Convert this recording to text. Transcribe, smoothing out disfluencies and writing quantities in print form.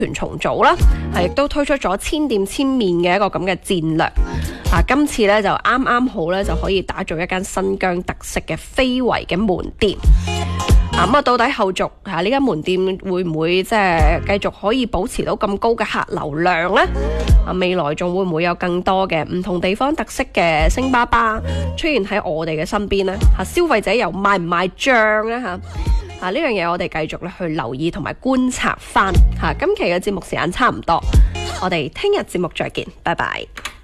團重組啦，亦都推出咗千店千面嘅一個咁嘅戰略。今次咧就啱啱好咧就可以打造一間新疆特色嘅非遺嘅門店。到底後續呢間門店會唔會即係繼續可以保持到咁高嘅客流量呢？未來仲會唔會有更多嘅唔同地方特色嘅星巴巴出現喺我哋嘅身邊呢？消費者又賣唔賣帳呢？呢樣嘢我哋繼續咧去留意同埋觀察翻。今期嘅節目時間差唔多，我哋聽日節目再見，拜拜。